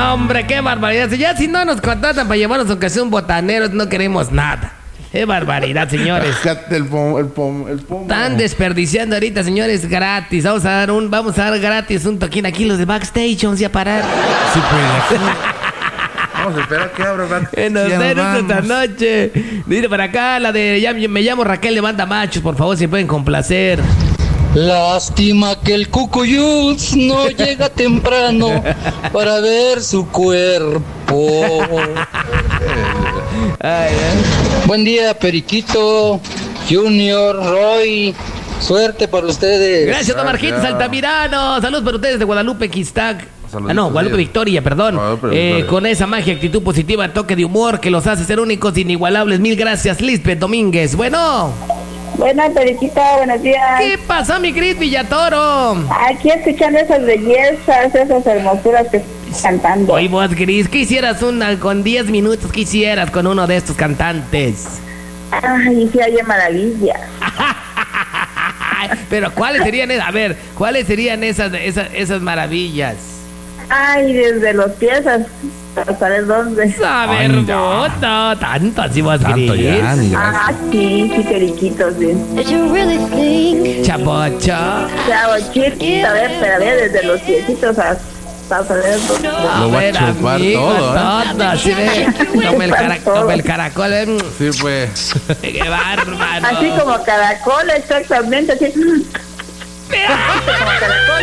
No, hombre, qué barbaridad. Ya si no nos contratan para llevarnos aunque sea un botanero, no queremos nada. Qué barbaridad, señores. El pomo. Están desperdiciando ahorita, señores, gratis. Vamos a dar gratis un toquín aquí los de backstage, vamos a parar. Sí, pues. Vamos a esperar que abra backstage. En los ceros esta noche. Dice para acá la de me llamo Raquel de Banda Machos, por favor, si pueden complacer. Lástima que el Cucuyuts no llega temprano para ver su cuerpo. Buen día, Periquito, Junior, Roy. Suerte para ustedes. Gracias, don Marquitos Altamirano. Saludos para ustedes de Guadalupe, Quistac. Guadalupe Victoria, perdón. Victoria. Con esa magia, actitud positiva, toque de humor que los hace ser únicos, inigualables. Mil gracias, Lisbeth Domínguez. Bueno, Periquita, buenos días. ¿qué pasó, mi Cris Villatoro? Aquí escuchando esas bellezas, esas hermosuras que están cantando. Oye, vos, Cris, ¿qué hicieras con 10 minutos? ¿Qué hicieras con uno de estos cantantes? Ay, sí, hay maravillas. Pero ¿cuáles serían esas? A ver, ¿cuáles serían esas maravillas? Ay, desde los pies hasta saber dónde. A ver, no, tanto así vas a querer. Sí, Periquito, sí. Chapocho. Chiquita, a ver, desde los piecitos hasta saber dónde. Lo va a chupar amigo, todo, así ve. Como el caracol. Sí, pues. Qué bárbaro. Así como caracol, exactamente, así. Como caracol.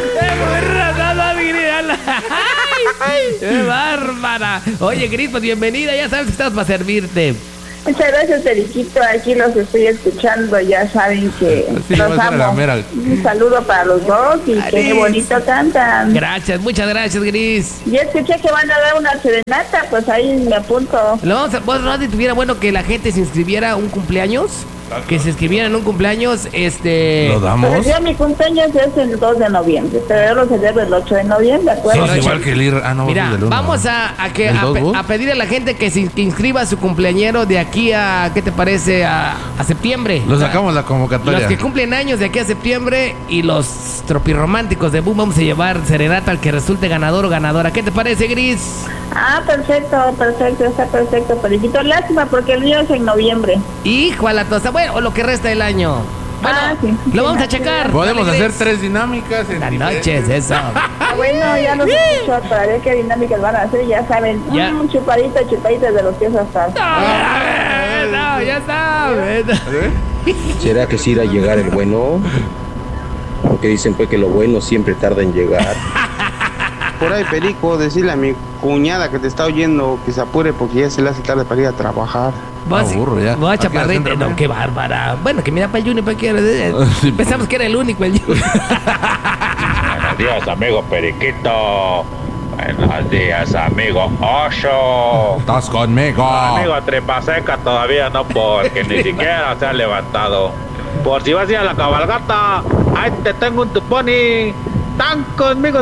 ¡Qué bárbara! Oye, Gris, pues bienvenida, ya sabes que estás para servirte. Muchas gracias, Periquito, aquí los estoy escuchando, ya saben que sí, los amo. Un saludo para los dos y qué bonito cantan. Gracias, muchas gracias, Gris. Y escuché que van a dar una serenata, pues ahí me apunto. ¿Vos, Randy, tuviera bueno que la gente se inscribiera un cumpleaños? Que se inscribieran en un cumpleaños, ¿Lo damos? Pues yo mi cumpleaños es el 2 de noviembre, pero yo lo celebro el 8 de noviembre, ¿de acuerdo? Sí, igual que el IR. No, mira, vamos a pedirle a la gente que se inscriba a su cumpleañero de aquí a, ¿qué te parece? A septiembre. Lo sacamos la convocatoria. Los que cumplen años de aquí a septiembre y los tropirrománticos de Boom, vamos a llevar serenata al que resulte ganador o ganadora. ¿Qué te parece, Gris? Perfecto, está perfecto, Periquito. Lástima porque el mío es en noviembre. Hijo a la tosta, bueno, o lo que resta del año. Bueno, sí, lo vamos a checar. Podemos hacer 3 dinámicas en las noches, eso. Bueno, ya los escucho para ver qué dinámicas van a hacer, ya saben. Chupadita de los pies hasta. No, ya sabes. ¿Será que sí irá a llegar el bueno? Aunque dicen pues que lo bueno siempre tarda en llegar. Por ahí, Perico, decirle a mi cuñada que te está oyendo que se apure porque ya se le hace tarde para ir a trabajar. Vos, chaparrita, no, qué bárbara. Bueno, que mira para el Junior, para que pensamos que era el único, el Junior. Buenos días, amigo Periquito. Buenos días, amigo Osho. ¿Estás conmigo? Amigo Trepaseca todavía no, porque ni siquiera se ha levantado. Por si vas a ir a la cabalgata, ahí te tengo un tuponi. ¡Están conmigo!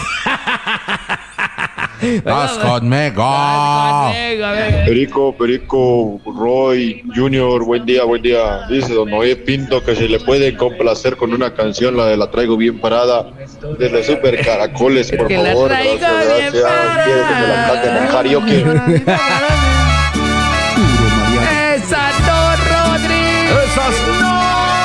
¡Estás conmigo! Perico, Roy, Junior, buen día. Dice don Noé Pinto que se le puede complacer con una canción, la de La Traigo Bien Parada, de los Super Caracoles, por que favor. La traigo bien parada. Quiero que me la canten en karaoke. ¡Esa no, Rodri! ¡Esas no!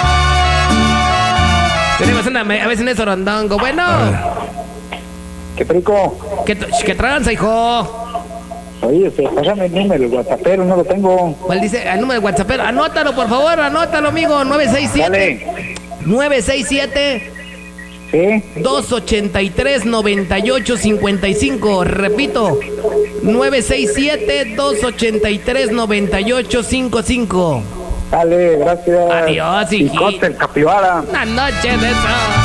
Tenemos a veces en eso rondongo. Bueno. ¿Qué Perico? ¿Qué tranza, hijo? Oye, pásame el número, el WhatsAppero, no lo tengo. ¿Cuál dice? El número de WhatsAppero. Anótalo, por favor, amigo. 967. Dale. 967. ¿Sí? 283-9855. Repito. 967-283-9855. Dale, gracias. Adiós, hijito. El capibara. Buenas noches, eso.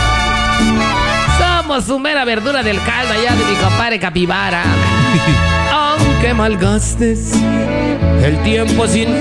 Somos su mera verdura del caldo allá de mi compadre capibara. Aunque malgastes el tiempo sin